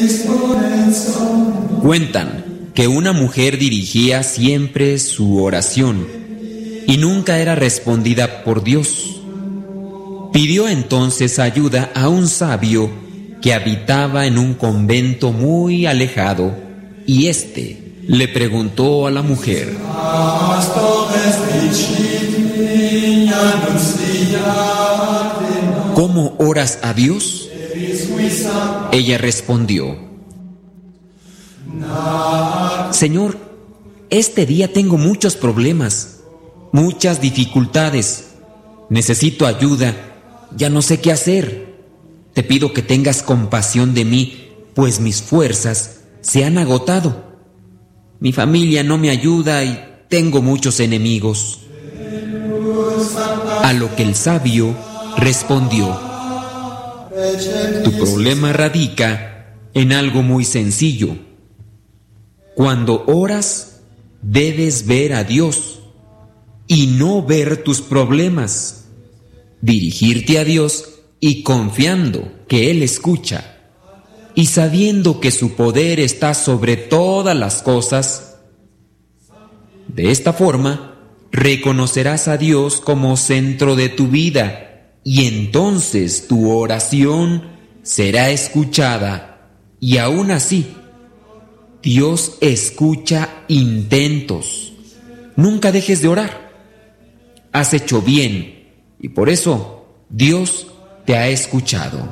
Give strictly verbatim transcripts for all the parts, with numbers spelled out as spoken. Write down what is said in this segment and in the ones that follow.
Cuentan que una mujer dirigía siempre su oración y nunca era respondida por Dios. Pidió entonces ayuda a un sabio que habitaba en un convento muy alejado, y éste le preguntó a la mujer: ¿cómo oras a Dios? Ella respondió: Señor, este día tengo muchos problemas, muchas dificultades. Necesito ayuda, ya no sé qué hacer. Te pido que tengas compasión de mí, pues mis fuerzas se han agotado. Mi familia no me ayuda y tengo muchos enemigos. A lo que el sabio respondió: tu problema radica en algo muy sencillo. Cuando oras, debes ver a Dios y no ver tus problemas. Dirigirte a Dios y confiando que Él escucha, y sabiendo que su poder está sobre todas las cosas. De esta forma, reconocerás a Dios como centro de tu vida, y entonces tu oración será escuchada, y aún así, Dios escucha intentos. Nunca dejes de orar. Has hecho bien, y por eso Dios te ha escuchado.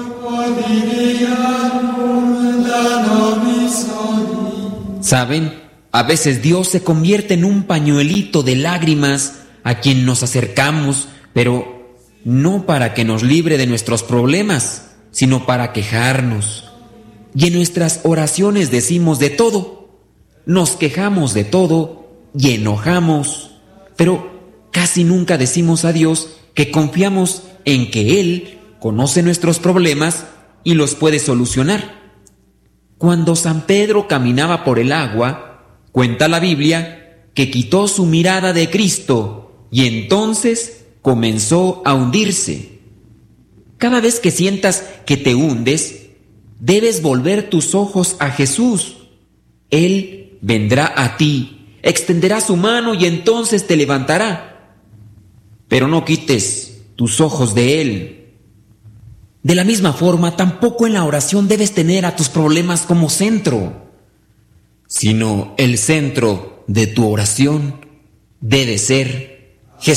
¿Saben? A veces Dios se convierte en un pañuelito de lágrimas a quien nos acercamos, pero no para que nos libre de nuestros problemas, sino para quejarnos. Y en nuestras oraciones decimos de todo, nos quejamos de todo y enojamos, pero casi nunca decimos a Dios que confiamos en que Él conoce nuestros problemas y los puede solucionar. Cuando San Pedro caminaba por el agua, cuenta la Biblia que quitó su mirada de Cristo y entonces comenzó a hundirse. Cada vez que sientas que te hundes, debes volver tus ojos a Jesús. Él vendrá a ti, extenderá su mano y entonces te levantará. Pero no quites tus ojos de Él. De la misma forma, tampoco en la oración debes tener a tus problemas como centro, sino el centro de tu oración debe ser